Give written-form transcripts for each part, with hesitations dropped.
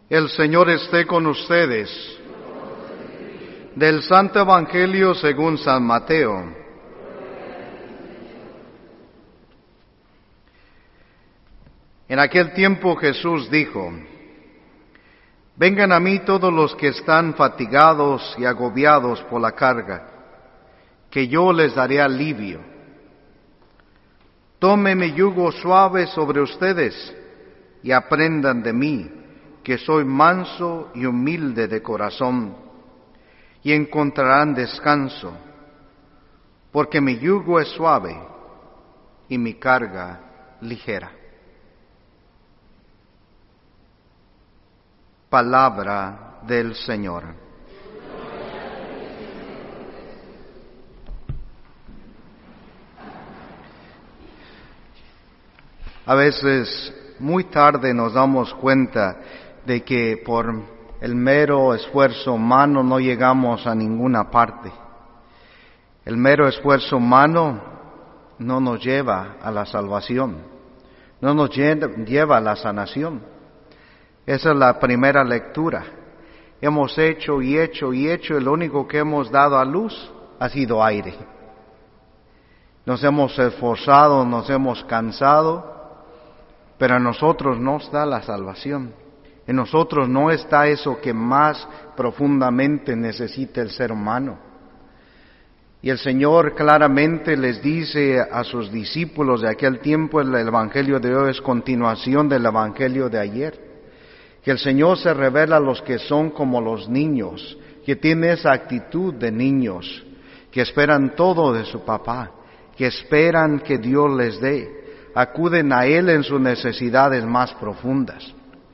El Señor esté con ustedes. Del Santo Evangelio según San Mateo. En aquel tiempo Jesús dijo: Vengan a mí todos los que están fatigados y agobiados por la carga, que yo les daré alivio. Tomen mi yugo suave sobre ustedes y aprendan de mí, que soy manso y humilde de corazón, y encontrarán descanso, porque mi yugo es suave y mi carga ligera. Palabra del Señor. A veces, muy tarde nos damos cuenta de que por el mero esfuerzo humano no llegamos a ninguna parte. El mero esfuerzo humano no nos lleva a la salvación, no nos lleva a la sanación. Esa es la primera lectura. Hemos hecho y hecho y hecho, y lo único que hemos dado a luz ha sido aire. Nos hemos esforzado, nos hemos cansado, pero a nosotros no está la salvación. En nosotros no está eso que más profundamente necesita el ser humano. Y el Señor claramente les dice a sus discípulos de aquel tiempo, el Evangelio de hoy es continuación del Evangelio de ayer, que el Señor se revela a los que son como los niños, que tienen esa actitud de niños, que esperan todo de su papá, que esperan que Dios les dé, acuden a Él en sus necesidades más profundas,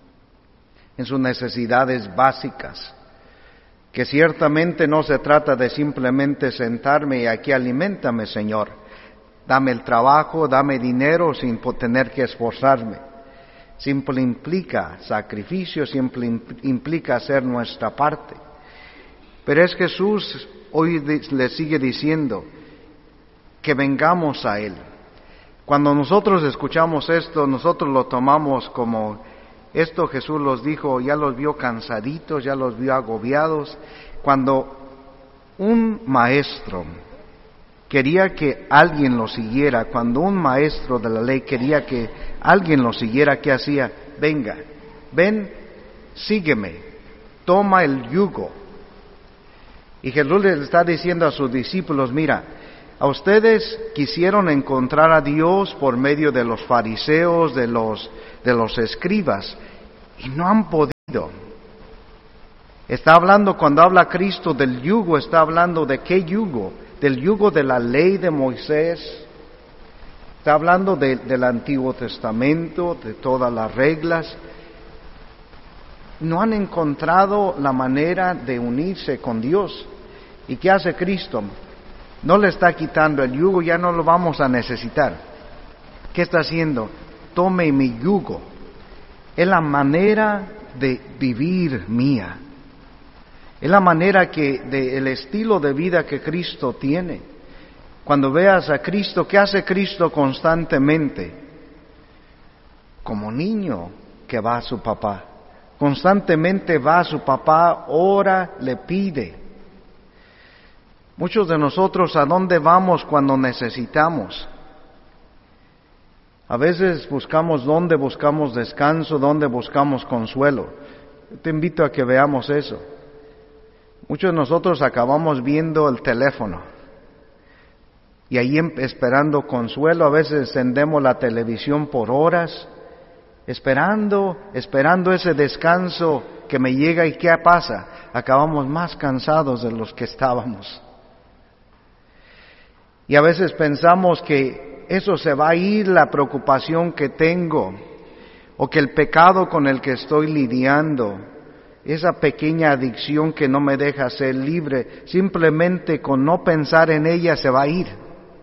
en sus necesidades básicas, que ciertamente no se trata de simplemente sentarme y aquí aliméntame, Señor, dame el trabajo, dame dinero sin tener que esforzarme. Siempre implica sacrificio, siempre implica hacer nuestra parte. Pero es Jesús hoy le sigue diciendo que vengamos a Él. Cuando nosotros escuchamos esto, nosotros lo tomamos como esto Jesús los dijo, ya los vio cansaditos, ya los vio agobiados. Cuando un maestro quería que alguien lo siguiera, cuando un maestro de la ley quería que alguien lo siguiera, ¿qué hacía? Venga, ven, sígueme, toma el yugo. Y Jesús les está diciendo a sus discípulos, mira, a ustedes quisieron encontrar a Dios por medio de los fariseos, de los escribas, y no han podido. Está hablando, cuando habla Cristo del yugo, está hablando de qué yugo, del yugo de la ley de Moisés, está hablando del Antiguo Testamento, de todas las reglas. No han encontrado la manera de unirse con Dios. ¿Y qué hace Cristo? No le está quitando el yugo, ya no lo vamos a necesitar. ¿Qué está haciendo? Tome mi yugo. Es la manera de vivir mía. Es la manera el estilo de vida que Cristo tiene. Cuando veas a Cristo, ¿qué hace Cristo constantemente? Como niño que va a su papá. Constantemente va a su papá, ora, le pide. Muchos de nosotros, ¿a dónde vamos cuando necesitamos? A veces buscamos dónde buscamos descanso, dónde buscamos consuelo. Yo te invito a que veamos eso. Muchos de nosotros acabamos viendo el teléfono y ahí esperando consuelo. A veces encendemos la televisión por horas, esperando ese descanso que me llega. ¿Y qué pasa? Acabamos más cansados de los que estábamos. Y a veces pensamos que eso se va a ir, la preocupación que tengo, o que el pecado con el que estoy lidiando, esa pequeña adicción que no me deja ser libre, simplemente con no pensar en ella se va a ir.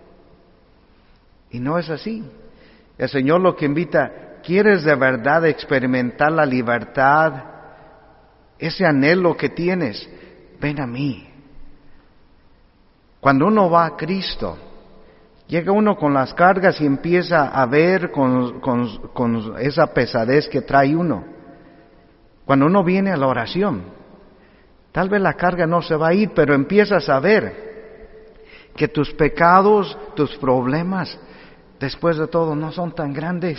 Y no es así. El Señor lo que invita, ¿quieres de verdad experimentar la libertad? Ese anhelo que tienes, ven a mí. Cuando uno va a Cristo, llega uno con las cargas y empieza a ver con esa pesadez que trae uno. Cuando uno viene a la oración, tal vez la carga no se va a ir, pero empiezas a ver que tus pecados, tus problemas, después de todo, no son tan grandes.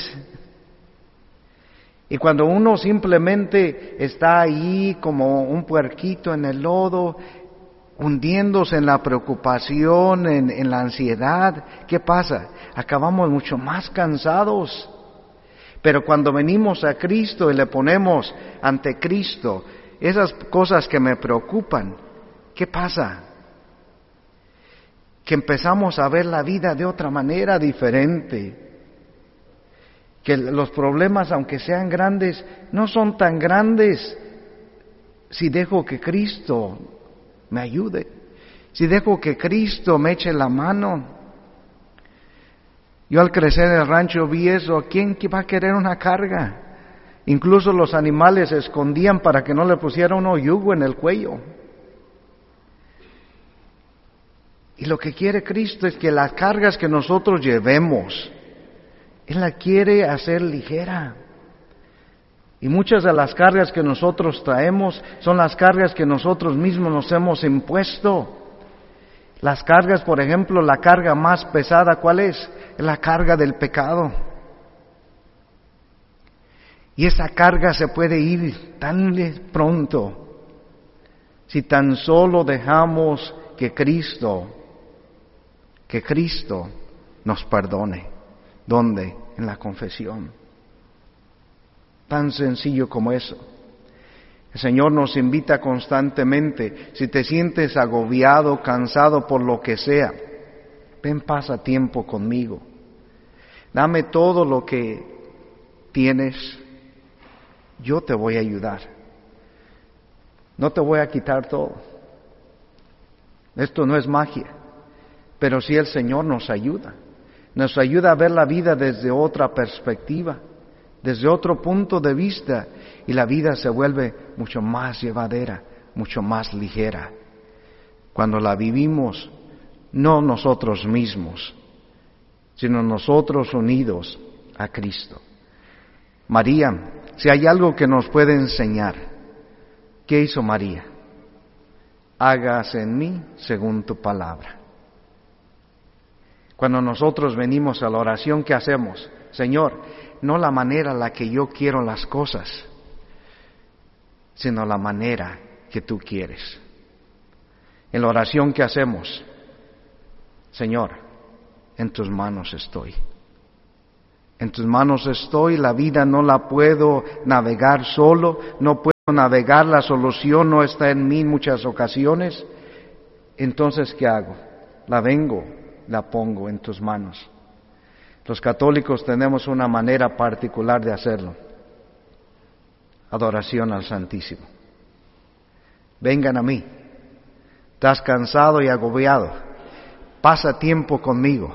Y cuando uno simplemente está ahí como un puerquito en el lodo, hundiéndose en la preocupación, en la ansiedad, ¿qué pasa? Acabamos mucho más cansados. Pero cuando venimos a Cristo y le ponemos ante Cristo esas cosas que me preocupan, ¿qué pasa? Que empezamos a ver la vida de otra manera diferente. Que los problemas, aunque sean grandes, no son tan grandes si dejo que Cristo me ayude, si dejo que Cristo me eche la mano. Yo al crecer en el rancho vi eso. ¿Quién va a querer una carga? Incluso los animales se escondían para que no le pusiera uno yugo en el cuello. Y lo que quiere Cristo es que las cargas que nosotros llevemos, Él la quiere hacer ligera. Y muchas de las cargas que nosotros traemos son las cargas que nosotros mismos nos hemos impuesto. Las cargas, por ejemplo, la carga más pesada, ¿cuál es? Es la carga del pecado. Y esa carga se puede ir tan pronto si tan solo dejamos que Cristo nos perdone. ¿Dónde? En la confesión. Tan sencillo como eso. El Señor nos invita constantemente. Si te sientes agobiado, cansado por lo que sea, ven, pasa tiempo conmigo. Dame todo lo que tienes. Yo te voy a ayudar. No te voy a quitar todo. Esto no es magia. Pero sí el Señor nos ayuda. Nos ayuda a ver la vida desde otra perspectiva, desde otro punto de vista, y la vida se vuelve mucho más llevadera, mucho más ligera. Cuando la vivimos, no nosotros mismos, sino nosotros unidos a Cristo. María, si hay algo que nos puede enseñar, ¿qué hizo María? Hágase en mí según tu palabra. Cuando nosotros venimos a la oración, ¿qué hacemos? Señor, no la manera en la que yo quiero las cosas, sino la manera que tú quieres. En la oración, ¿qué hacemos? Señor, en tus manos estoy. En tus manos estoy, la vida no la puedo navegar solo, no puedo navegar, la solución no está en mí en muchas ocasiones. Entonces, ¿qué hago? La pongo en tus manos. Los católicos tenemos una manera particular de hacerlo. Adoración al Santísimo. Vengan a mí. Estás cansado y agobiado. Pasa tiempo conmigo.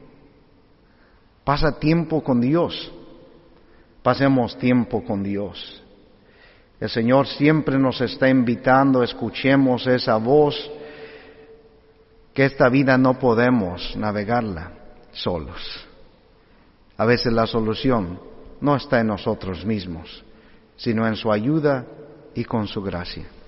Pasa tiempo con Dios. Pasemos tiempo con Dios. El Señor siempre nos está invitando, escuchemos esa voz, que esta vida no podemos navegarla solos. A veces la solución no está en nosotros mismos, sino en su ayuda y con su gracia.